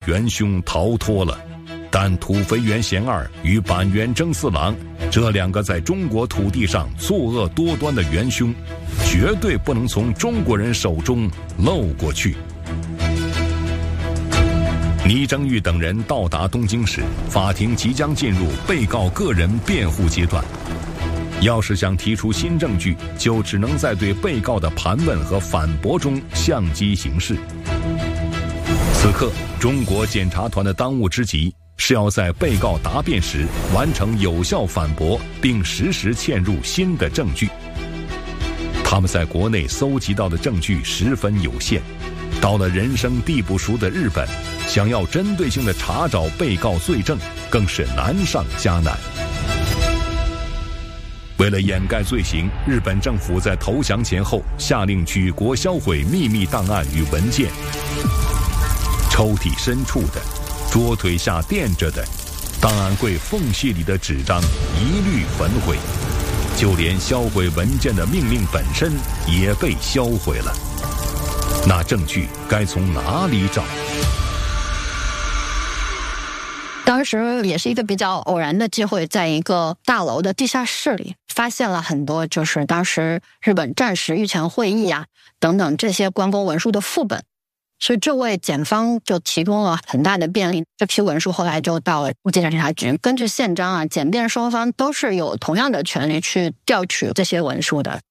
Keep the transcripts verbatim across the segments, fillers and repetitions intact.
元凶逃脱了，但土肥原贤二与板垣征四郎这两个在中国土地上作恶多端的元凶，绝对不能从中国人手中漏过去。倪正玉等人到达东京时，法庭即将进入被告个人辩护阶段。要是想提出新证据，就只能在对被告的盘问和反驳中相机行事。此刻，中国检察团的当务之急是要在被告答辩时完成有效反驳，并实时嵌入新的证据。他们在国内搜集到的证据十分有限，到了人生地不熟的日本，想要针对性地查找被告罪证，更是难上加难。为了掩盖罪行，日本政府在投降前后下令举国销毁秘密档案与文件，抽屉深处的、桌腿下垫着的、档案柜缝隙里的纸张一律焚毁，就连销毁文件的命令本身也被销毁了。那证据该从哪里找？ 当时也是一个比较偶然的机会，在一个大楼的地下室里发现了很多就是当时日本战时御前会议啊等等这些关公文书的副本，所以这为检方就提供了很大的便利。这批文书后来就到了检察检察局，根据宪章啊，检辩双方都是有同样的权利去调取这些文书的。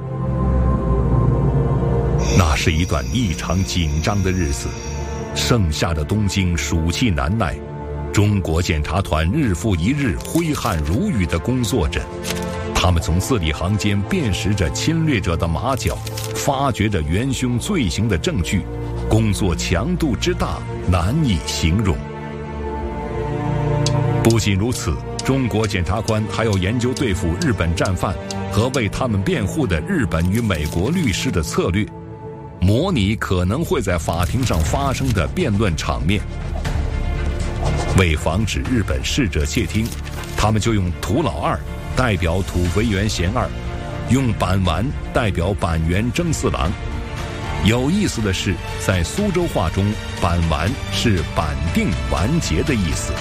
那是一段异常紧张的日子，盛夏的东京暑气难耐，中国检察团日复一日挥汗如雨地工作着，他们从字里行间辨识着侵略者的马脚，发掘着元凶罪行的证据，工作强度之大难以形容。不仅如此，中国检察官还要研究对付日本战犯和为他们辩护的日本与美国律师的策略，模拟可能会在法庭上发生的辩论场面。为防止日本逝者窃听，他们就用土老二代表土肥原贤二，用板丸代表板垣征四郎。有意思的是，在苏州话中，板丸是板定完结的意思。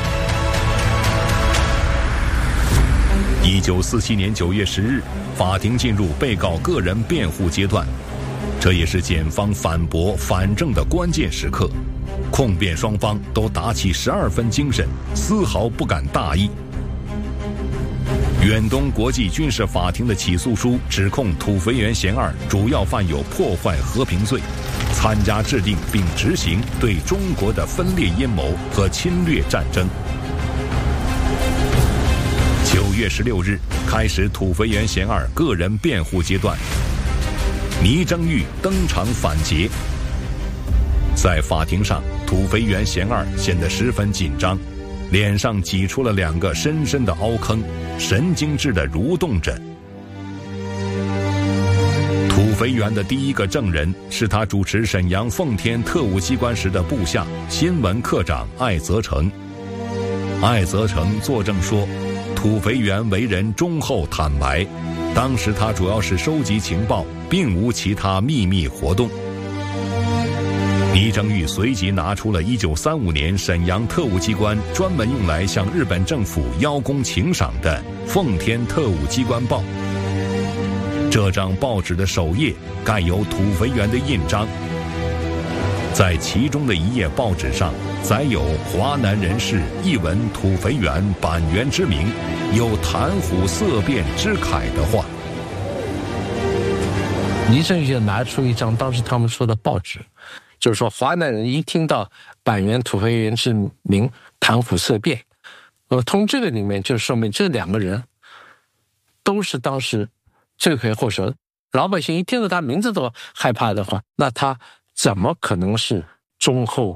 一九四七年九月十日，法庭进入被告个人辩护阶段，这也是检方反驳反证的关键时刻。控辩双方都打起十二分精神，丝毫不敢大意。远东国际军事法庭的起诉书指控土肥原贤二主要犯有破坏和平罪，参加制定并执行对中国的分裂阴谋和侵略战争。九月十六日开始土肥原贤二个人辩护阶段，倪正玉登场反劫。在法庭上，土肥原贤二显得十分紧张，脸上挤出了两个深深的凹坑，神经质地蠕动着。土肥原的第一个证人是他主持沈阳奉天特务机关时的部下新闻科长艾泽成。艾泽成作证说，土肥原为人忠厚坦白，当时他主要是收集情报，并无其他秘密活动。倪正玉随即拿出了一九三五年沈阳特务机关专门用来向日本政府邀功请赏的《奉天特务机关报》。这张报纸的首页盖有土肥原的印章，在其中的一页报纸上载有华南人士一闻土肥原板垣之名，有谈虎色变之慨的话。 倪正玉就拿出一张当时他们说的报纸，就是说华南人一听到板垣土肥原之名，谈虎色变。呃，从这个里面就说明这两个人都是当时罪魁祸首。老百姓一听到他名字都害怕的话，那他怎么可能是忠厚？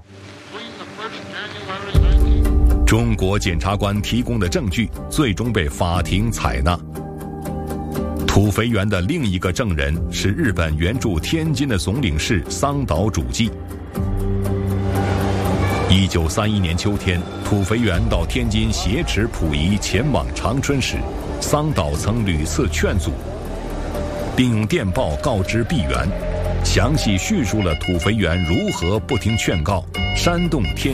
中国检察官提供的证据最终被法庭采纳。土肥原的另一个证人是日本援助天津的总领事桑岛主纪。一九三一年秋天，土肥原到天津挟持溥仪前往长春时，桑岛曾屡次劝阻，并用电报告知毕原， 详细叙述了土肥原如何不听劝告，煽动天